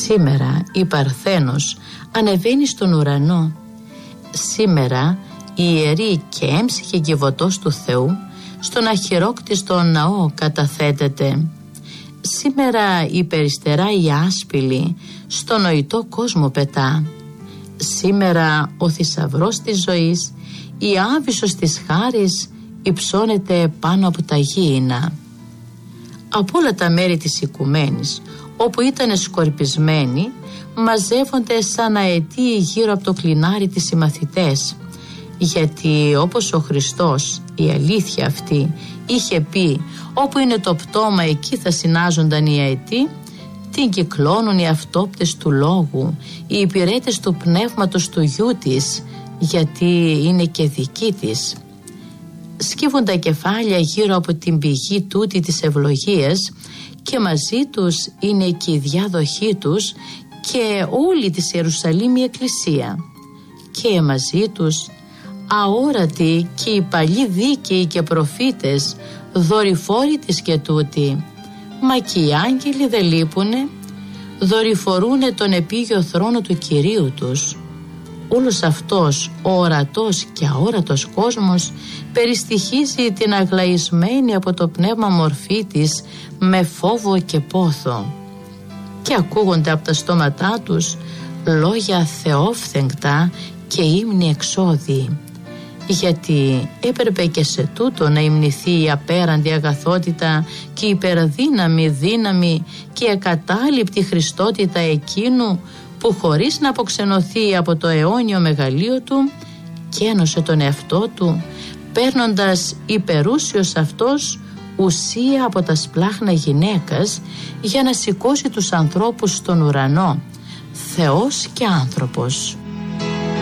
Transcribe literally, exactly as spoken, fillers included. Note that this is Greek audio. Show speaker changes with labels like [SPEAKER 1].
[SPEAKER 1] Σήμερα η Παρθένος ανεβαίνει στον ουρανό. Σήμερα η ιερή και έμψυχη Κιβωτός του Θεού στον αχυρόκτιστο ναό καταθέτεται. Σήμερα η περιστερά η άσπηλη στον νοητό κόσμο πετά. Σήμερα ο θησαυρός της ζωής, η άβυσσος της χάρης υψώνεται πάνω από τα γήινα. Από όλα τα μέρη της οικουμένης, όπου ήταν σκορπισμένοι, μαζεύονται σαν αετοί γύρω από το κλινάρι της οι μαθητές, γιατί όπως ο Χριστός, η αλήθεια αυτή, είχε πει όπου είναι το πτώμα εκεί θα συνάζονταν οι αετοί, την κυκλώνουν οι αυτόπτες του λόγου, οι υπηρέτες του πνεύματος του γιού της, γιατί είναι και δική της. Σκύβουν τα κεφάλια γύρω από την πηγή τούτη της ευλογίας και μαζί τους είναι και η διάδοχή τους και όλη της Ιερουσαλήμ η Εκκλησία. Και μαζί τους αόρατοι και οι παλιοί δίκαιοι και προφήτες, δορυφόροι της και τούτη. Μα και οι άγγελοι δεν λείπουνε, δορυφορούνε τον επίγειο θρόνο του Κυρίου τους. Όλος αυτός ο ορατός και αόρατος κόσμος περιστοιχίζει την αγλαϊσμένη από το πνεύμα μορφή της με φόβο και πόθο. Και ακούγονται από τα στόματά τους λόγια θεόφθεγγτα και ύμνοι εξώδιοι. Γιατί έπρεπε και σε τούτο να υμνηθεί η απέραντη αγαθότητα και η υπερδύναμη δύναμη και η ακατάληπτη χριστότητα εκείνου που χωρίς να αποξενωθεί από το αιώνιο μεγαλείο του και ένωσε τον εαυτό του, παίρνοντας υπερούσιος αυτός ουσία από τα σπλάχνα γυναίκας για να σηκώσει τους ανθρώπους στον ουρανό, Θεός και άνθρωπος.